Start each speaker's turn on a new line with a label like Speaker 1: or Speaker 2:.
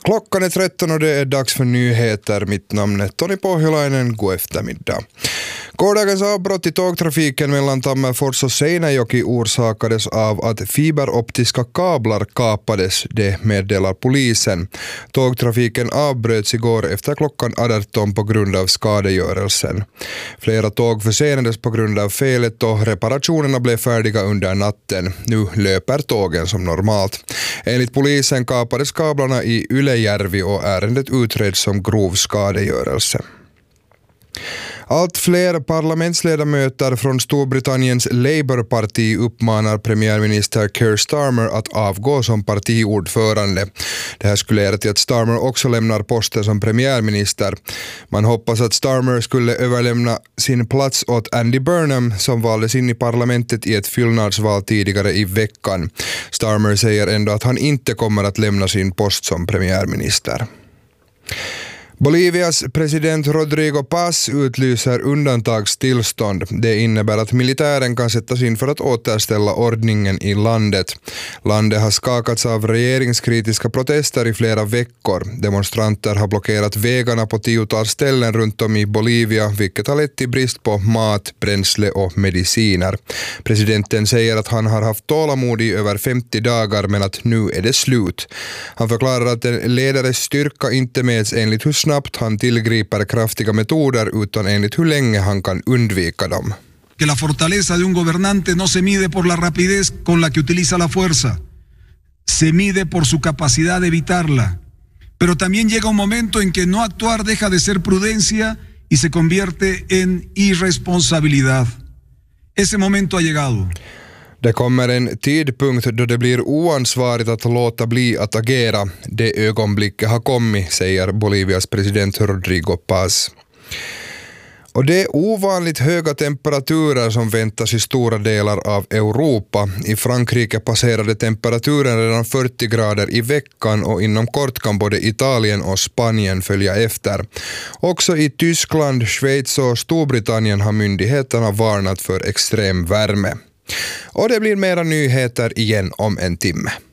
Speaker 1: Klockan är 13 och det är dags för nyheter. Mitt namn är Toni Pohjolainen. God eftermiddag. Gårdagens avbrott i tågtrafiken mellan Tammerfors och Seinäjoki orsakades av att fiberoptiska kablar kapades, det meddelar polisen. Tågtrafiken avbröts igår efter klockan 18 på grund av skadegörelsen. Flera tåg försenades på grund av felet och reparationerna blev färdiga under natten. Nu löper tågen som normalt. Enligt polisen kapades kablarna i Ylejärvi och ärendet utreds som grov skadegörelse. Allt fler parlamentsledamöter från Storbritanniens Labour-parti uppmanar premiärminister Keir Starmer att avgå som partiordförande. Det här skulle leda till att Starmer också lämnar posten som premiärminister. Man hoppas att Starmer skulle överlämna sin plats åt Andy Burnham som valdes in i parlamentet i ett fyllnadsval tidigare i veckan. Starmer säger ändå att han inte kommer att lämna sin post som premiärminister. Bolivias president Rodrigo Paz utlyser undantagstillstånd. Det innebär att militären kan sättas in för att återställa ordningen i landet. Landet har skakats av regeringskritiska protester i flera veckor. Demonstranter har blockerat vägarna på tiotals ställen runt om i Bolivia, vilket har lett till brist på mat, bränsle och mediciner. Presidenten säger att han har haft tålamod i över 50 dagar men att nu är det slut. Han förklarar att en ledares styrka inte mäts enligt hur snabbt han tillgriper kraftiga metoder utan enligt hur länge han kan undvika dem.
Speaker 2: Que la fortaleza de un gobernante no se mide por la rapidez con la que utiliza la fuerza. Se mide por su capacidad de evitarla. Pero también llega un momento en que no actuar deja de ser prudencia y se convierte en irresponsabilidad. Ese momento ha llegado.
Speaker 1: Det kommer en tidpunkt då det blir oansvarigt att låta bli att agera. Det ögonblicket har kommit, säger Bolivias president Rodrigo Paz. Och det är ovanligt höga temperaturer som väntas i stora delar av Europa. I Frankrike passerade temperaturen redan 40 grader i veckan och inom kort kan både Italien och Spanien följa efter. Också i Tyskland, Schweiz och Storbritannien har myndigheterna varnat för extrem värme. Och det blir mera nyheter igen om en timme.